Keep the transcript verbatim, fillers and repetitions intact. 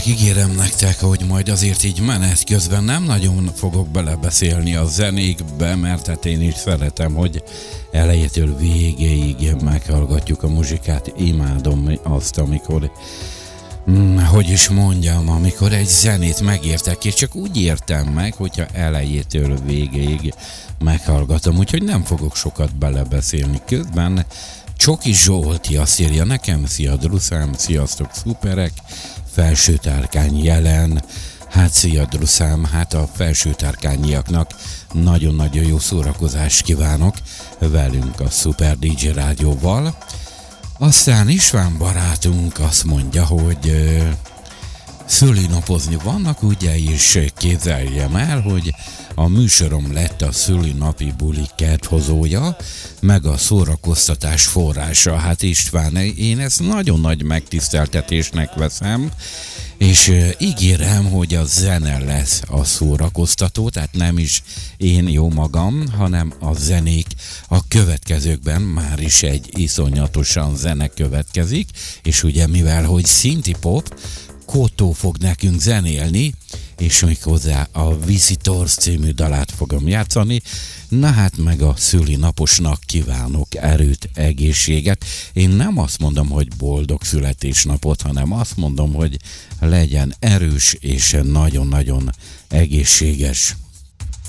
gyerekek, ígérem nektek, hogy majd azért így menet közben nem nagyon fogok belebeszélni a zenékbe, mert hát én is szeretem, hogy elejétől végéig meghallgatjuk a muzsikát. Imádom azt, amikor, hm, hogy is mondjam, amikor egy zenét megértek, és csak úgy értem meg, hogyha elejétől végéig meghallgatom, úgyhogy nem fogok sokat belebeszélni közben. Csoki Zsolti azt írja nekem, szia Druszám, sziasztok szuperek, felső tárkány jelen, hát szia Druszám, hát a felső tárkányiaknak nagyon-nagyon jó szórakozást kívánok velünk a Szuper dé dzsé rádióval. Aztán István barátunk azt mondja, hogy ö, szülinapozni vannak, ugye, és képzeljem el, hogy a műsorom lett a szülinapi buli kedvhozója, meg a szórakoztatás forrása. Hát István, én ezt nagyon nagy megtiszteltetésnek veszem, és ígérem, hogy a zene lesz a szórakoztató, tehát nem is én jó magam, hanem a zenék a következőkben már is egy iszonyatosan zene következik, és ugye mivel, hogy szinti pop, Kotó fog nekünk zenélni, és még hozzá a Visitors című dalát fogom játszani. Na hát meg a szülinaposnak kívánok erőt, egészséget. Én nem azt mondom, hogy boldog születésnapot, hanem azt mondom, hogy legyen erős és nagyon-nagyon egészséges.